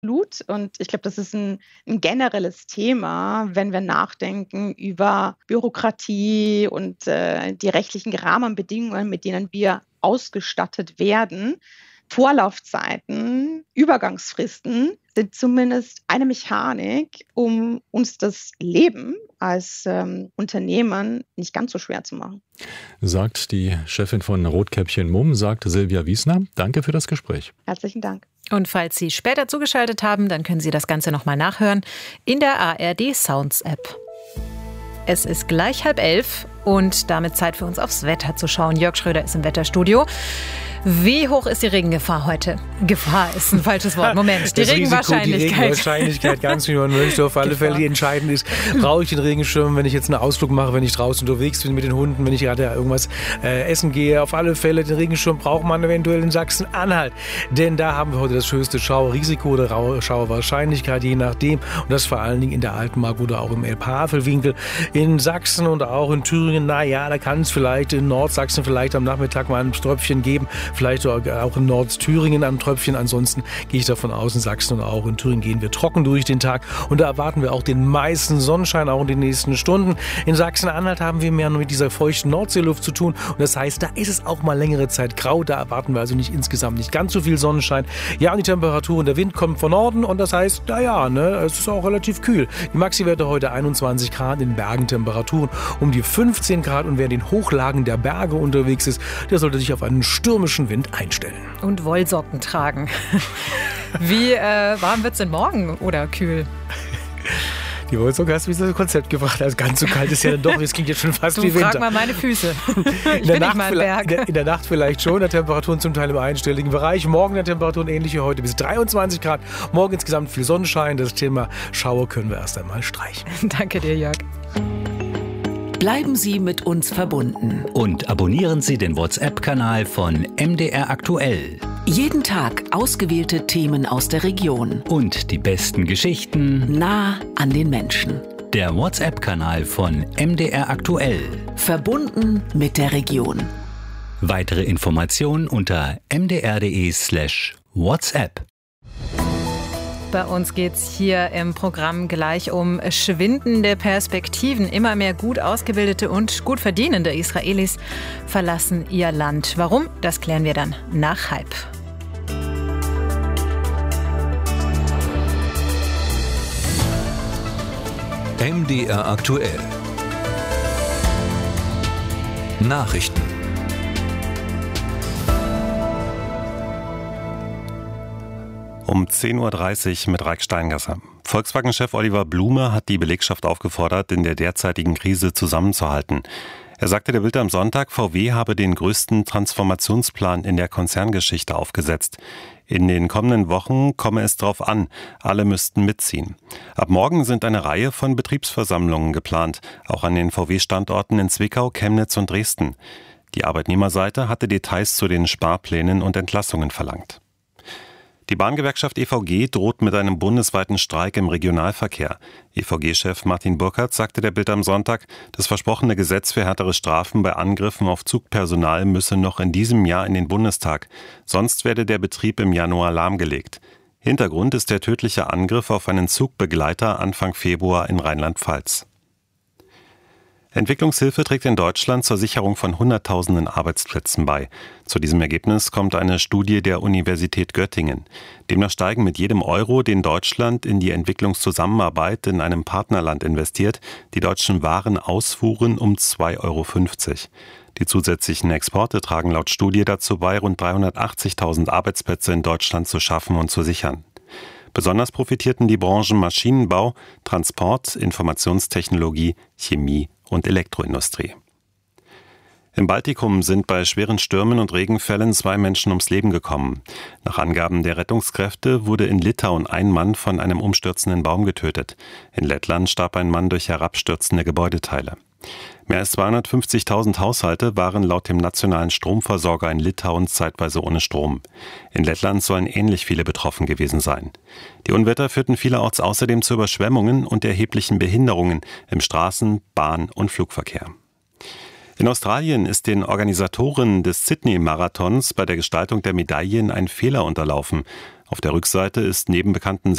Absolut. Und ich glaube, das ist ein generelles Thema, wenn wir nachdenken über Bürokratie und die rechtlichen Rahmenbedingungen, mit denen wir ausgestattet werden. Vorlaufzeiten, Übergangsfristen sind zumindest eine Mechanik, um uns das Leben als Unternehmen nicht ganz so schwer zu machen. Sagt die Chefin von Rotkäppchen Mumm, sagt Silvia Wiesner. Danke für das Gespräch. Herzlichen Dank. Und falls Sie später zugeschaltet haben, dann können Sie das Ganze nochmal nachhören in der ARD Sounds App. Es ist gleich 10:30 und damit Zeit für uns aufs Wetter zu schauen. Jörg Schröder ist im Wetterstudio. Wie hoch ist die Regengefahr heute? Gefahr ist ein falsches Wort. Moment, die Regenwahrscheinlichkeit. Die Regenwahrscheinlichkeit, ganz wie man möchte. Auf alle Fälle, die entscheidend ist, brauche ich den Regenschirm, wenn ich jetzt einen Ausflug mache, wenn ich draußen unterwegs bin mit den Hunden, wenn ich gerade irgendwas essen gehe. Auf alle Fälle, den Regenschirm braucht man eventuell in Sachsen-Anhalt. Denn da haben wir heute das höchste Schauerrisiko oder Schauerwahrscheinlichkeit, je nachdem. Und das vor allen Dingen in der Altmark oder auch im Elbhavelwinkel. In Sachsen und auch in Thüringen, naja, da kann es vielleicht in Nordsachsen vielleicht am Nachmittag mal ein Tröpfchen geben. Vielleicht auch in Nordthüringen ein Tröpfchen. Ansonsten gehe ich davon aus, in Sachsen und auch in Thüringen gehen wir trocken durch den Tag. Und da erwarten wir auch den meisten Sonnenschein, auch in den nächsten Stunden. In Sachsen-Anhalt haben wir mehr mit dieser feuchten Nordseeluft zu tun. Und das heißt, da ist es auch mal längere Zeit grau. Da erwarten wir also insgesamt nicht ganz so viel Sonnenschein. Ja, und die Temperaturen, der Wind kommt von Norden und das heißt, naja, es ist auch relativ kühl. Die Maxi-Werte heute 21 Grad, in Bergen Temperaturen um die 15 Grad. Und wer in den Hochlagen der Berge unterwegs ist, der sollte sich auf einen stürmischen Wind einstellen. Und Wollsocken tragen. Wie warm wird es denn morgen oder kühl? Die Wollsocke hast du wieder das Konzept gebracht. Also ganz so kalt ist ja dann doch. Es klingt jetzt schon fast wie Winter. Frag mal meine Füße. Ich bin nicht mal im Berg. In der Nacht vielleicht schon. Der Temperaturen zum Teil im einstelligen Bereich. Morgen der Temperaturen ähnlich wie heute bis 23 Grad. Morgen insgesamt viel Sonnenschein. Das Thema Schauer können wir erst einmal streichen. Danke dir, Jörg. Bleiben Sie mit uns verbunden. Und abonnieren Sie den WhatsApp-Kanal von MDR Aktuell. Jeden Tag ausgewählte Themen aus der Region. Und die besten Geschichten nah an den Menschen. Der WhatsApp-Kanal von MDR Aktuell. Verbunden mit der Region. Weitere Informationen unter mdr.de/WhatsApp. Bei uns geht es hier im Programm gleich um schwindende Perspektiven. Immer mehr gut ausgebildete und gut verdienende Israelis verlassen ihr Land. Warum? Das klären wir dann nach 10:30. MDR aktuell. Nachrichten. Um 10:30 Uhr mit Raik Steingasser. Volkswagen-Chef Oliver Blume hat die Belegschaft aufgefordert, in der derzeitigen Krise zusammenzuhalten. Er sagte der Bild am Sonntag, VW habe den größten Transformationsplan in der Konzerngeschichte aufgesetzt. In den kommenden Wochen komme es darauf an, alle müssten mitziehen. Ab morgen sind eine Reihe von Betriebsversammlungen geplant, auch an den VW-Standorten in Zwickau, Chemnitz und Dresden. Die Arbeitnehmerseite hatte Details zu den Sparplänen und Entlassungen verlangt. Die Bahngewerkschaft EVG droht mit einem bundesweiten Streik im Regionalverkehr. EVG-Chef Martin Burkhardt sagte der Bild am Sonntag, das versprochene Gesetz für härtere Strafen bei Angriffen auf Zugpersonal müsse noch in diesem Jahr in den Bundestag. Sonst werde der Betrieb im Januar lahmgelegt. Hintergrund ist der tödliche Angriff auf einen Zugbegleiter Anfang Februar in Rheinland-Pfalz. Entwicklungshilfe trägt in Deutschland zur Sicherung von Hunderttausenden Arbeitsplätzen bei. Zu diesem Ergebnis kommt eine Studie der Universität Göttingen. Demnach steigen mit jedem Euro, den Deutschland in die Entwicklungszusammenarbeit in einem Partnerland investiert, die deutschen Warenausfuhren um 2,50 Euro. Die zusätzlichen Exporte tragen laut Studie dazu bei, rund 380.000 Arbeitsplätze in Deutschland zu schaffen und zu sichern. Besonders profitierten die Branchen Maschinenbau, Transport, Informationstechnologie, Chemie und Elektroindustrie. Im Baltikum sind bei schweren Stürmen und Regenfällen 2 Menschen ums Leben gekommen. Nach Angaben der Rettungskräfte wurde in Litauen ein Mann von einem umstürzenden Baum getötet. In Lettland starb ein Mann durch herabstürzende Gebäudeteile. Mehr als 250.000 Haushalte waren laut dem nationalen Stromversorger in Litauen zeitweise ohne Strom. In Lettland sollen ähnlich viele betroffen gewesen sein. Die Unwetter führten vielerorts außerdem zu Überschwemmungen und erheblichen Behinderungen im Straßen-, Bahn- und Flugverkehr. In Australien ist den Organisatoren des Sydney-Marathons bei der Gestaltung der Medaillen ein Fehler unterlaufen. Auf der Rückseite ist neben bekannten